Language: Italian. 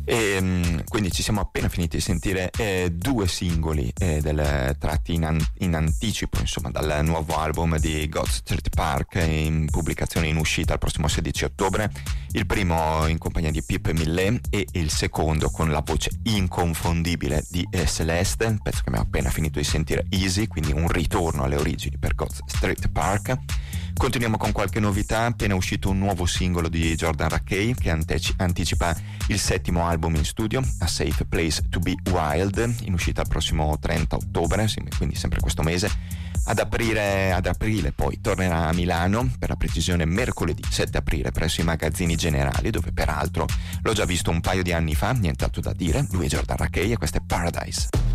Quindi ci siamo appena finiti di sentire due singoli tratti in anticipo, insomma, dal nuovo album di God Street Park, in pubblicazione in uscita il prossimo 16 ottobre. Il primo in compagnia di Pip Millet e il secondo con la voce inconfondibile di Celeste, il pezzo che abbiamo appena finito di sentire, Easy, quindi un ritorno alle origini per God Street Park. Continuiamo con qualche novità. Appena uscito un nuovo singolo di Jordan Rakei che anticipa il settimo album in studio, A Safe Place to Be Wild, in uscita il prossimo 30 ottobre, quindi sempre questo mese. Ad aprile poi tornerà a Milano, per la precisione mercoledì 7 aprile, presso i Magazzini Generali, dove peraltro l'ho già visto un paio di anni fa, nient'altro da dire. Lui è Jordan Rakei e questo è Paradise.